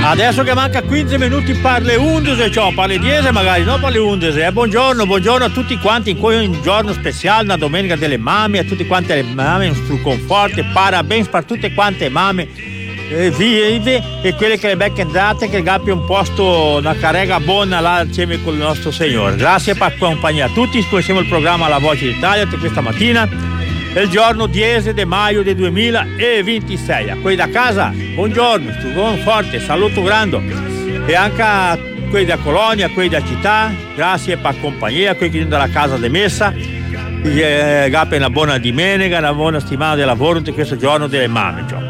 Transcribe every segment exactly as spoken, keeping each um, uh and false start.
Adesso che manca quindici minuti per le undici, cioè per le dieci magari, non per le undici. Eh, buongiorno, buongiorno a tutti quanti, in un giorno speciale, una domenica delle mamme, a tutte quante le mamme, sul conforto, parabéns per tutte quante mamme eh, vive e quelle che le becche andate, che gappi un posto, una carrega buona là insieme con il nostro Signore. Grazie per accompagnare a tutti, conosciamo il programma La Voce d'Italia questa mattina. È il giorno dieci di maggio del duemilaventisei. A quelli da casa, buongiorno, stugone forte, saluto grande. E anche a quelli da Colonia, a quelli da città, grazie per la compagnia, a quelli che sono dalla casa di messa. Eh, Gape una buona domenica, una buona settimana di lavoro in questo giorno delle mamme. Cioè.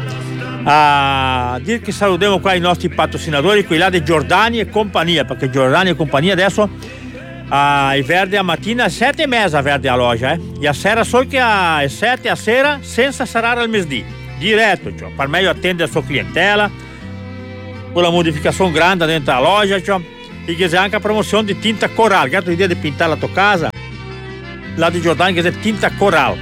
A dire che salutiamo qua i nostri patrocinatori, quelli là di Giordani e compagnia, perché Giordani e compagnia adesso Ah, i verdi a mattina alle sette e mezza verdi a loja, eh? E a sera solo che alle sette a sera senza sarare al mesdì, diretto, cioè, per meglio attendere la sua clientela, con la modificazione grande dentro la loja, cioè, e che c'è anche la promozione di tinta Coral, che ha l'idea di pintare la tua casa, là di Giordani che c'è tinta Coral,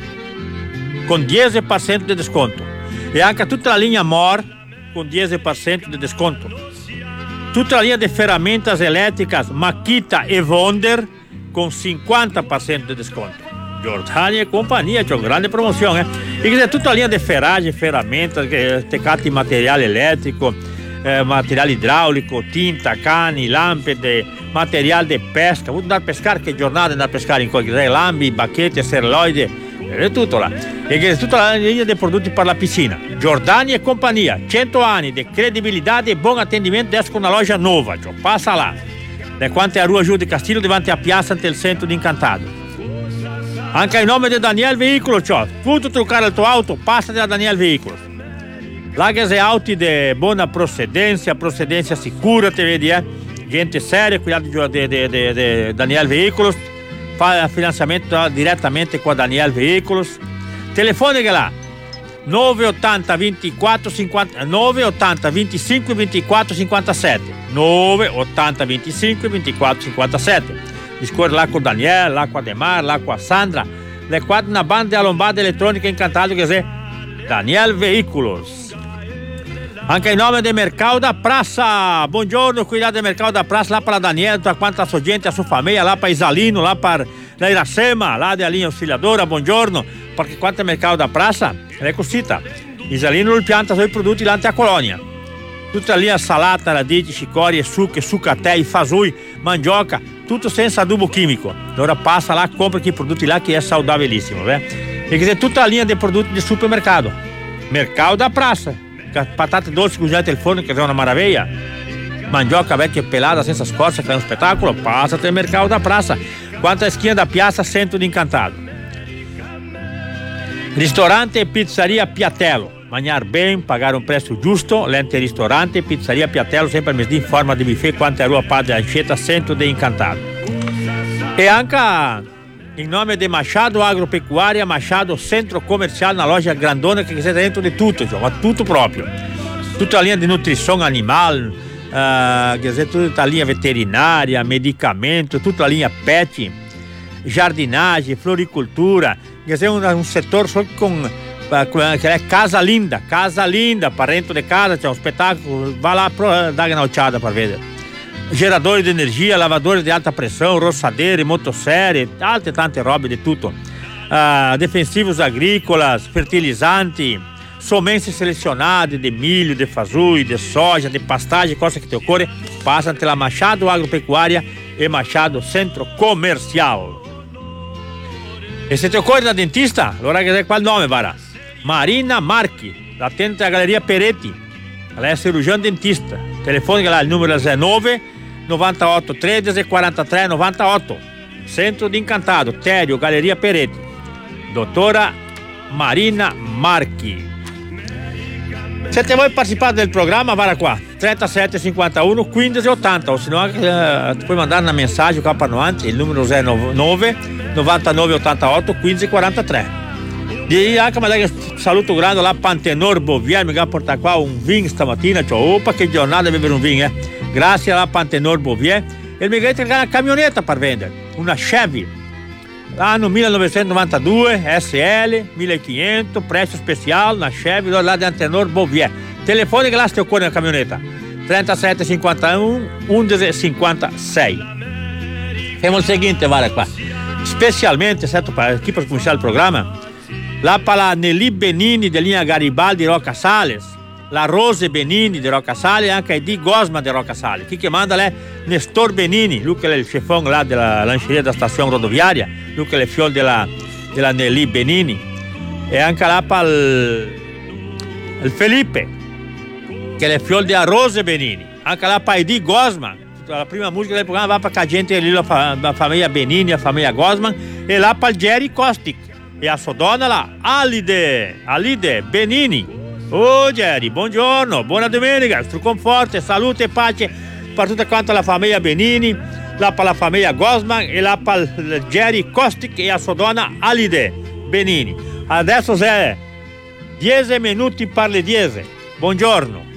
con dieci per cento di sconto, e anche tutta la linea Mor con dieci per cento di sconto. Tutta la linea di ferramentas elétricas Makita e Wonder con cinquanta per cento di sconto. Giordani e compagnia, c'è una grande promozione. Eh? E c'è tutta la linea di ferraggi, ferramentas, teccati materiale elettrico, eh, materiale idraulico, tinta, cani, lampade, materiale di pesca. Vuoi andare a pescare? Che giornata andare a pescare in qualche lambi, bacchette, serloide, è tutto là. E che è tutta la linea dei prodotti per la piscina. Giordani e compagnia, cento anni di credibilità e buon attendimento adesso con una loja nuova, cioè, passa là. Da quante a Rua Giù di Castillo davanti a Piazza del Centro di Incantado. Anche in nome di Daniel Veicolo, cioè, puoi truccare il tuo auto, passa da Daniel Veicolo. Là che sei auti di buona procedenza, procedenza sicura, te vedi, eh? Gente seria, qui di, di, di, di Daniel Veicolo. Fa finanziamento direttamente con Daniel Vehiculos. Telefonica là nove ottanta ventiquattro cinquanta nove ottanta venticinque ventiquattro cinquantasette nove ottanta venticinque ventiquattro cinquantasette. Discorre là con Daniel, là con Ademar, là con Sandra, le quattro una banda di lombada elettronica incantato che è Daniel Vehiculos. Anche in nome del Mercado da Praça, buongiorno, qui là del Mercado da Praça, là per la Daniela, tutta quanta sua gente, a sua famiglia, là per Isalino, là per la Iracema, là della linea oscilladora, buongiorno, perché quanto è Mercado da Praça, è così, Isalino lui pianta i suoi prodotti là a Colonia, tutta la linea salata, radici, cicorie, sucche, succatei, fasui, mandioca, tutto senza adubo chimico, allora passa là, compra quei prodotti là che è saudabilissimo, beh? E che è tutta la linea dei prodotti del supermercato, Mercado da Praça. Patate dolci cucinate al forno che è una maraviglia, mandioca vecchia pelata senza scorza che è un spettacolo, passate al Mercado da Praça, quanto è schina da Piazza Centro di Incantado. Ristorante e pizzeria Piatello, mangiare bene, pagare un prezzo giusto, l'ente ristorante e pizzeria Piatello sempre al mesdì in forma di buffet quanto è rua Padre Ancetta Centro di Incantado. E anche in nome di Machado Agropecuária, Machado Centro Comerciale, una loja grandona che c'è dentro di tutto, cioè, ma tutto proprio. Tutta la linea di nutrizione animale, uh, tutta la linea veterinaria, medicamento, tutta la linea pet, giardinagem, floricultura, che è un, un settore solo con, uh, che è Casa Linda, Casa Linda, parente di casa, c'è un spettacolo, va là a dare un'occhiata per vedere. Geradori di energia, lavatori di alta pressione, rossadere, motosserie, altre tante robe di tutto. Uh, defensivos agrícolas, fertilizanti, sementes selezionate di milho, di fasui, di soja, di pastagem, cosa che ti occorre, passa pela Machado Agropecuária e Machado Centro Comercial. E se ti occorre da dentista, allora che è qua il nome, vara? Marina Marchi, attenta alla Galleria Peretti, lei è cirurgião dentista. Telefonica là, il numero è nove novantotto tredici quarantatré novantotto, Centro di Incantado, Terio, Galleria Peretti, dottora Marina Marchi. Se te vuoi partecipare del programma, vai qua, trentasette cinquantuno quindici ottanta, o se no eh, puoi mandare una mensagem qua per noi, il numero è nove novantanove ottantotto quindici quarantatré. E anche magari un saluto grande là Pantenor Bovier, mi ha portato qua un vino stamattina, cioè, opa che giornata bere un vino, eh. Grazie alla Pantenor Bovier. E mi ha regalato una camionetta per vendere, una Chevy, anno millenovecentonovantadue, S L, millequinhentos, prezzo speciale, una Chevy là di Antenor Bovier. Telefonica là se ti occorre una camionetta, trentasette cinquantuno undici cinquantasei. Facciamo il seguente, guarda qua. Specialmente, certo, aqui para começar o programa, lá para Nelly Benini de linha Garibaldi Rocca Sales, la Rose Benini de Rocca Sales e anche Edi Gosma de Rocca Sales. Chi che manda è Nestor Benini, lui che è il chefão là della lanceria da stazione rodoviaria, lui che è il fiol della, della Nelly Benini, e anche là per il, il Felipe, che è il fiol della Rose Benini, anche là per Edi Gosma. La prima musica del programma va per la gente lì, la, fa, la famiglia Benini, la famiglia Gosman, e là per Jerry Kostic e a sua donna là, Alide, Alide Benini. Oh Jerry, buongiorno, buona domenica, con forte, salute e pace per tutta quanta la famiglia Benini, là per la famiglia Gosman e là per Jerry Kostic e a sua donna Alide Benini. Adesso è dieci minuti per le dieci. Buongiorno.